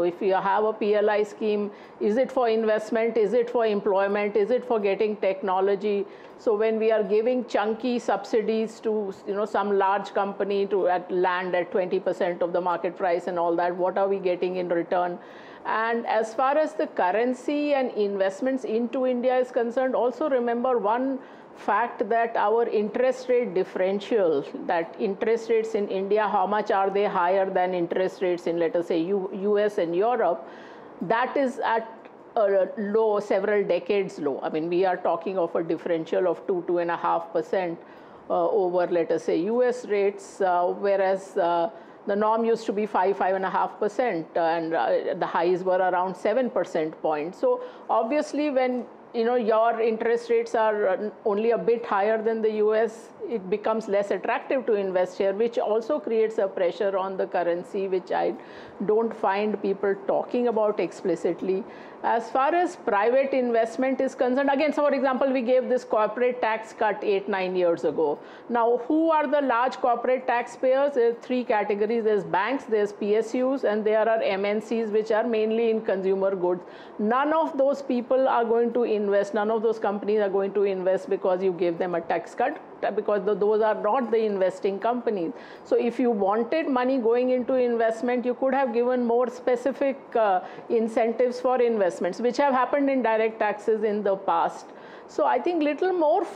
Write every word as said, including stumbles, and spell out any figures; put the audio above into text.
if you have a P L I scheme, is it for investment? Is it for employment? Is it for getting technology? So when we are giving chunky subsidies to, you know, some large company to at land at twenty percent of the market price and all that, what are we getting in return? And as far as the currency and investments into India is concerned, also remember one fact, that our interest rate differential, that interest rates in India, how much are they higher than interest rates in, let us say, U US and Europe, that is at a low, several decades low. I mean, we are talking of a differential of two, two and a half percent uh, over, let us say, U S rates, uh, whereas uh, the norm used to be five, five and a half percent, and uh, the highs were around seven percent points. So obviously, when you know your interest rates are only a bit higher than the U S, it becomes less attractive to invest here, which also creates a pressure on the currency, which I don't find people talking about explicitly. As far as private investment is concerned, again, so for example, we gave this corporate tax cut eight, nine years ago. Now, who are the large corporate taxpayers? There are three categories. There's banks, there's P S Us, and there are M N Cs, which are mainly in consumer goods. None of those people are going to invest, none of those companies are going to invest because you gave them a tax cut, because those are not the investing companies. So if you wanted money going into investment, you could have given more specific uh, incentives for investments, which have happened in direct taxes in the past. So I think little more